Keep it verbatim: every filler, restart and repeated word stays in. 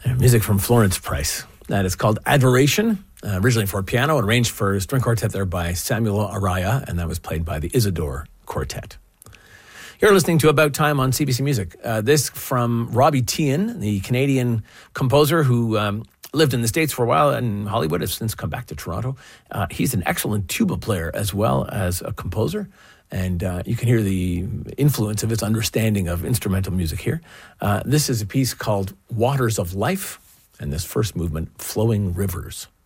Music from Florence Price. That is called Adoration, uh, originally for piano, arranged for string quartet there by Samuel Araya, and that was played by the Isidore Quartet. You're listening to About Time on C B C Music. Uh, this from Robbie Tian, the Canadian composer who um, lived in the States for a while in Hollywood, has since come back to Toronto. Uh, he's an excellent tuba player as well as a composer. And uh, you can hear the influence of his understanding of instrumental music here. Uh, this is a piece called Waters of Life, and this first movement, Flowing Rivers.